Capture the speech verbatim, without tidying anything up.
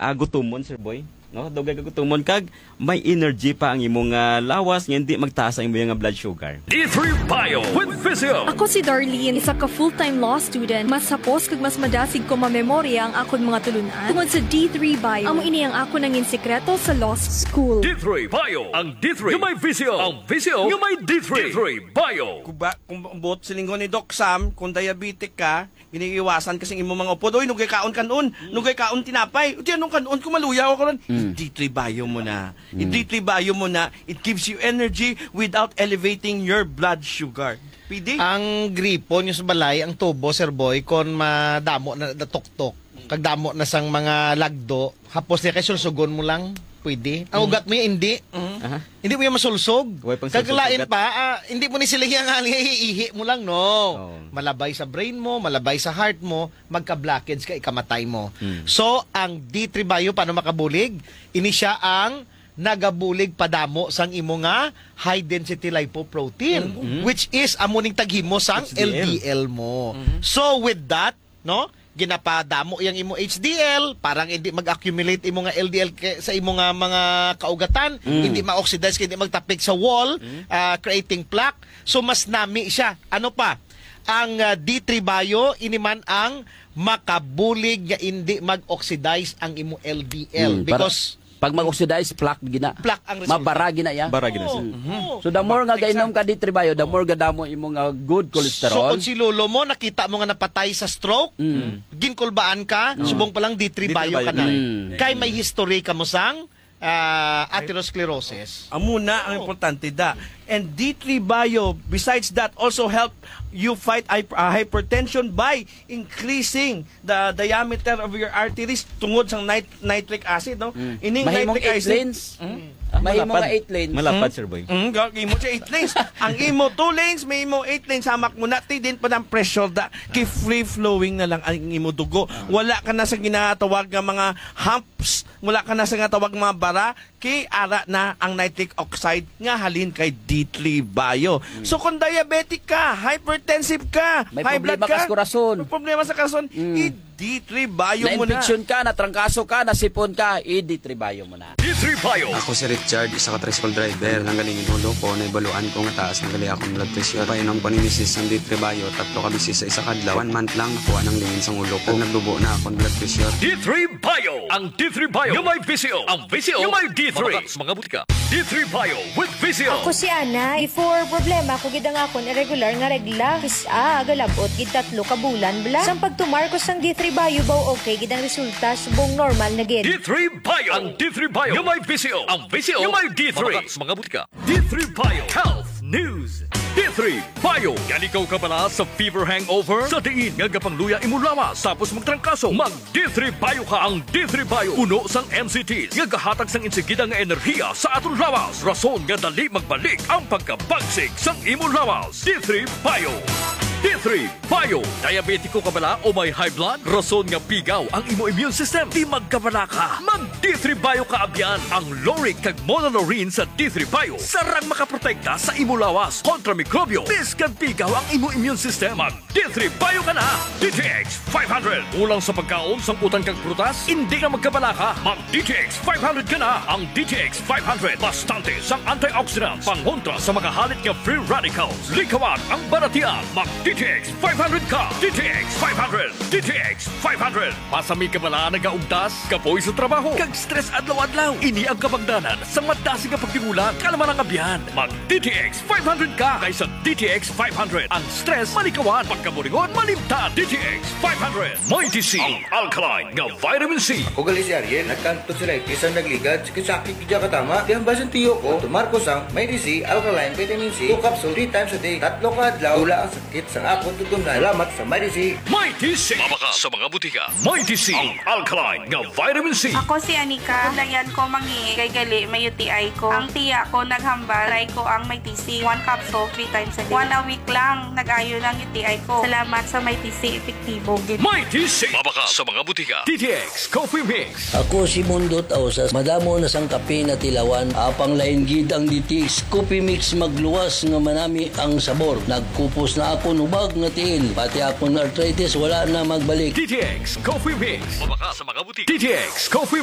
uh, gutumon, Sir Boy. No, dugay ka gutumon kag may energy pa ang imong uh, lawas nga hindi magtaas ang imong blood sugar. D three Bio with Physio. Ako si Darlene, isa ka full-time law student. Mas sapos kag mas madasig ko mamemorya ang akon mga tulunan tungod sa D three Bio. Amo ini ang ako nangin sekreto sa law school. D three Bio, ang D three yung may Physio, ang Physio yung may D three. D three Bio. Kung, ba, kung buot silinggo ni Doc Sam, kung diabetic ka, iniiwasan kasi imo mga upod. Oy, nugay kaon kanon, nugay kaon tinapay. Uti anong kanon ko maluyaw ko ron. Mm. D three Bio mo na. Mm. D three Bio mo na. It gives you energy without elevating your blood sugar. P D? Ang gripo nyo sa balay, ang tubo, Sir Boy, kon madamo na natuktok, kagdamo na sang mga lagdo, hapos niya kay sulsugon mo lang, pwede. Ang ugat mo yan, hindi. Mm. Uh-huh. Hindi mo yan masulsog. Kaglain pa, uh, hindi mo ni sila yung ihi mo lang, no. Oh. Malabay sa brain mo, malabay sa heart mo, magka-blockage ka, ikamatay mo. Mm. So, ang D three Bio, paano makabulig? Ini siya ang nagabulig padamo sang imo nga high density lipoprotein, mm-hmm. which is amuning taghimo sang H D L, L D L mo. Mm-hmm. So, with that, no, ginapadamo yang imo H D L, parang hindi mag-accumulate imo nga L D L sa imo nga mga kaugatan, mm. hindi ma-oxidize, hindi magtapik sa wall, mm. uh, creating plaque. So mas nami siya. Ano pa? Ang uh, D three Bio iniman ang makabulig nga hindi mag-oxidize ang imo L D L, mm, because pag mag-oxidize, plaque gina. Plaque ang resulta. Mabara gina ya. Bara gina siya. Oh, mm-hmm. So the more nga gainom ka D three Bio, the more gadamo imo nga good cholesterol. So kung si lolo mo nakita mo nga napatay sa stroke, mm. ginkulbaan ka, mm. subong pa lang D three Bio ka na. Mm. Kay may history ka mo sang uh, atherosclerosis. Amuna ang importante da. And D three Bio, besides that, also help you fight uh, hypertension by increasing the diameter of your arteries tungod sa nit nitric acid, no? Mm. Ining Mahimong nitric eight acid. lanes. Mm. Ah, mahimong nga eight lanes. Malapad, Mm. Sir Boy. Mm, imo siya eight lanes. Ang imo two lanes, may imo eight lanes, hamak mo na, din pa ng pressure da, kay free flowing na lang ang imo dugo. Wala ka na sa ginatawag nga mga humps, wala ka na sa ginatawag mga bara, kay ara na ang nitric oxide nga halin kay D three Bio. Mm. So kung diabetic ka, hypertensive ka, may high blood problema ka sa korason, may problema sa korason, mm. i-D three Bio mo na. Na-infection ka, natrangkaso ka, nasipon ka, i-D three Bio mo na. D three Bio. Ako si Richard, isa ka tricycle driver. Nanggalingin ulo ko, naibaluan ko nga taas, nanggali akong blood pressure. Painom ko ni misis ng D three Bio, tatlo ka bisis sa isa kadlaw. One month lang, nakuha ng lingin sa ulo ko. Nagdubo na akong blood pressure. D three Bio. Ang D three Bio yung may Physio. Ang Physio yung may D three. Mga butika. D three Bio with Physio. Ako si Ana. Before problema ko gid ang akon irregular nga regla. Kisa agalabot gid tatlo ka bulan bla. Sang pagtumar ko sang D three Bio baw okay gid ang resulta subong normal na gid. D three Bio. Ang D three Bio yung may Physio. Ang Physio yung may D three. Mga butika. D three Bio. Health News. D three Bio. Yan ikaw ka pala sa fever hangover? Sa diin nga gapangluya imo lawas tapos magtrangkaso. Mag D three Bio ka. Ang D three Bio uno sang M C Ts nga gahatag sang insigida nga enerhiya sa aton lawas. Rason nga dali magbalik ang pagkabagsik sang imo lawas. D three Bio. D three Bio. Diabetiko ka bala o may high blood? Rason nga pigaw ang imo immune system. Di magkabala ka. Mag D three Bio ka abyan. Ang Loric kag Monolaurin sa D three Bio sarang makaprotekta sa imo lawas kontra mikrobyo. Bis kag pigaw ang imo immune system. Mag D three Bio ka na. D T X five hundred. Ulang sa pagkaon, samputan kag prutas, hindi na magkabala ka. Mag D T X five hundred ka na. Ang D T X five hundred bastante sang antioxidants pangontra sa mga halit nga free radicals. Likawan ang baratian. Mag D T X five hundred ka. D T X five hundred. D T X five hundred. Pasami ka bala nagaugtas, kapoy sa trabaho, kag stress adlaw-adlaw. Ini ang kabangdanan sa madasi nga pagtingulang kalman ang abyan. Mag D T X five hundred ka kaysa D T X five hundred. Ang stress malikawan, pagkaburingon malimtan. D T X five hundred. Mighty C. Ang alkaline nga vitamin C. Ako gali si Ariel, nagkanto sila kisang nagligad, sakit kidya katama. Di ang basan tiyo ko, tumarko sang Mighty C, alkaline, vitamin C, two capsule, three times a day, tatlo ka adlaw, wala ang sakit sa akong tutunan. Salamat sa Mighty C. Mighty C. Mabaka sa mga butika. Mighty C. Ang alkaline nga vitamin C. Ako si Anika. Kulayan ko mangi kay gali may U T I ko. Ang tiya ko naghambal. Try ko ang Mighty C. One capsule, three times a day. One a week lang nag-ayo ng U T I ko. Salamat sa Mighty C. Epektibo. Mighty C. Mabaka sa mga butika. D T X Coffee Mix. Ako si Mundo Tausas. Madamo na sang kape na tilawan. Apang lain gid ang D T X Coffee Mix magluwas nga manami ang sabor. Nagkupos na ako nubag nga tiil. Pati akong arthritis wala na magbalik. D T X Coffee Mix. Mabaka sa mga butika. D T X Coffee